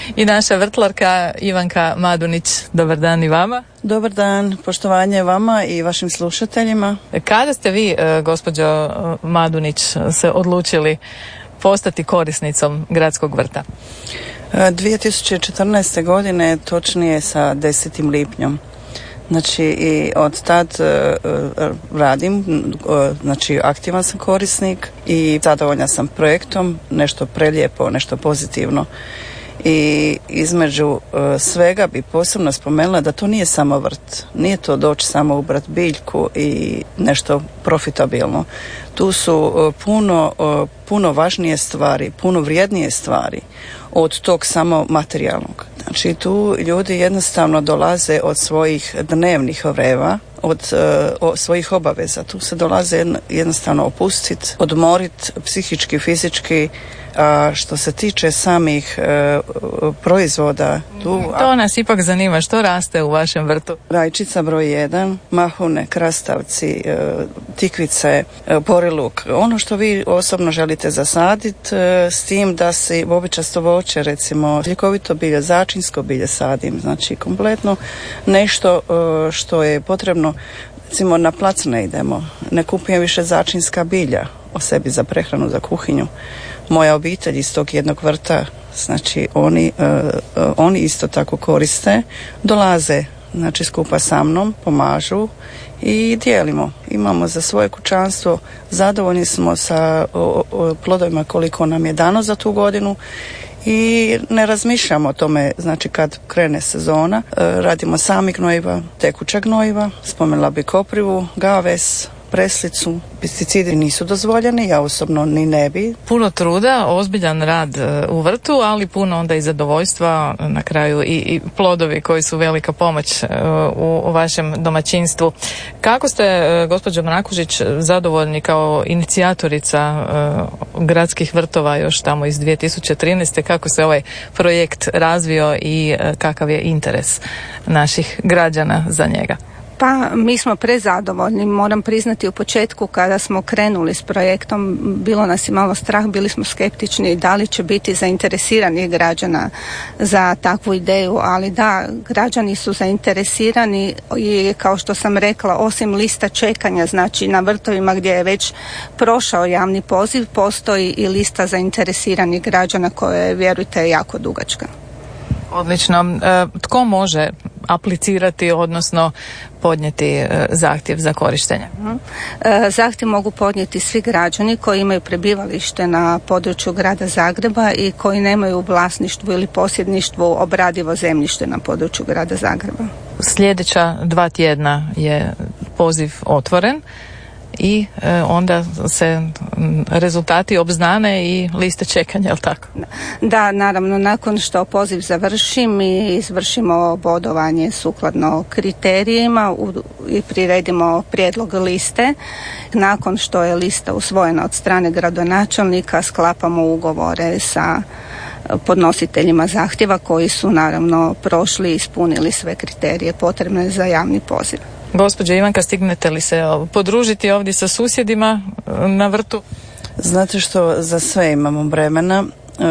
i naša vrtlarka Ivanka Madunić. Dobar dan i vama. Dobar dan, poštovanje vama i vašim slušateljima. Kada ste vi, gospođo Madunić, se odlučili postati korisnicom gradskog vrta? 2014. godine, točnije sa 10. lipnjom. Znači i od tad radim, znači aktivan sam korisnik i zadovoljna sam projektom, nešto prelijepo, nešto pozitivno. I između svega bi posebno spomenula da to nije samo vrt, nije to doći samo ubrat biljku i nešto profitabilno. Tu su puno važnije stvari, puno vrijednije stvari od tog samo materijalnog. Znači tu ljudi jednostavno dolaze od svojih dnevnih vreva, od svojih obaveza. Tu se dolaze jednostavno opustiti, odmoriti psihički, fizički. A što se tiče samih proizvoda, to nas ipak zanima. Što raste u vašem vrtu? Rajčica broj 1, mahune, krastavci, tikvice, poriluk. Ono što vi osobno želite zasaditi, s tim da si bobičasto voće, recimo ljekovito bilje, začinsko bilje sadim. Znači kompletno nešto što je potrebno. Recimo na plac ne idemo, ne kupujem više začinska bilja o sebi za prehranu, za kuhinju. Moja obitelj iz tog jednog vrta, znači oni isto tako koriste, dolaze znači skupa sa mnom, pomažu i dijelimo. Imamo za svoje kućanstvo, zadovoljni smo sa plodovima koliko nam je dano za tu godinu i ne razmišljamo o tome, znači kad krene sezona, radimo sami gnojiva, tekuća gnojiva, spomenula bi koprivu, gaves, preslicu. Pesticidi nisu dozvoljeni, ja osobno ni ne bi. Puno truda, ozbiljan rad u vrtu, ali puno onda i zadovoljstva, na kraju i plodovi koji su velika pomoć u vašem domaćinstvu. Kako ste, gospođo Mrakužić, zadovoljni kao inicijatorica gradskih vrtova još tamo iz 2013. Kako se ovaj projekt razvio i kakav je interes naših građana za njega? Pa mi smo prezadovoljni, moram priznati u početku kada smo krenuli s projektom bilo nas i malo strah, bili smo skeptični da li će biti zainteresirani građana za takvu ideju, ali da, građani su zainteresirani i kao što sam rekla, osim lista čekanja, znači na vrtovima gdje je već prošao javni poziv, postoji i lista zainteresiranih građana koja je, vjerujte, jako dugačka. Odlično. Tko može aplicirati, odnosno podnijeti zahtjev za korištenje? Zahtjev mogu podnijeti svi građani koji imaju prebivalište na području grada Zagreba i koji nemaju u vlasništvu ili posjedništvu obradivo zemljište na području grada Zagreba. Sljedeća 2 tjedna je poziv otvoren i onda se rezultati obznane i liste čekanja, je li tako? Da, naravno, nakon što poziv završi, mi izvršimo bodovanje sukladno kriterijima i priredimo prijedlog liste. Nakon što je lista usvojena od strane gradonačelnika, sklapamo ugovore sa podnositeljima zahtjeva koji su naravno prošli i ispunili sve kriterije potrebne za javni poziv. Gospođo Ivanka, stignete li se podružiti ovdje sa susjedima na vrtu? Znate što, za sve imamo vremena.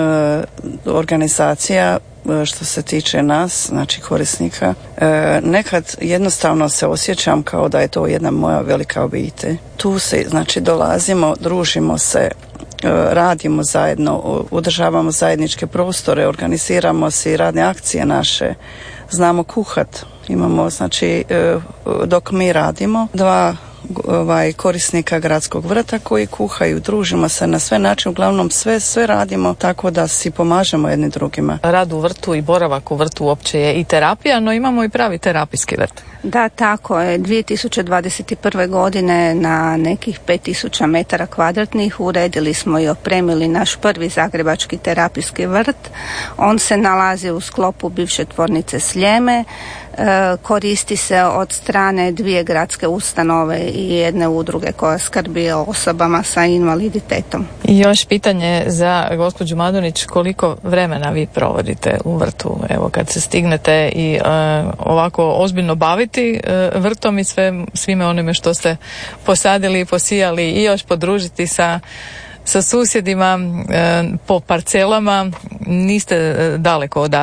Organizacija što se tiče nas, znači korisnika, nekad jednostavno se osjećam kao da je to jedna moja velika obitelj. Tu se, znači, dolazimo, družimo se, radimo zajedno, održavamo zajedničke prostore, organiziramo se i radne akcije naše, znamo kuhat. Imamo, znači, dok mi radimo, 2 korisnika gradskog vrta koji kuhaju, družimo se na sve načine, uglavnom sve radimo tako da si pomažemo jedni drugima. Rad u vrtu i boravak u vrtu uopće je i terapija, no imamo i pravi terapijski vrt. Da, tako je. 2021. godine na nekih 5000 metara kvadratnih uredili smo i opremili naš prvi zagrebački terapijski vrt. On se nalazi u sklopu bivše tvornice Sljeme. Koristi se od strane 2 gradske ustanove i jedne udruge koja skrbi o osobama sa invaliditetom. I još pitanje za gospođu Madunić, koliko vremena vi provodite u vrtu? Evo, kad se stignete i ovako ozbiljno baviti vrtom i svime onime što ste posadili i posijali i još podružiti sa susjedima po parcelama, niste daleko od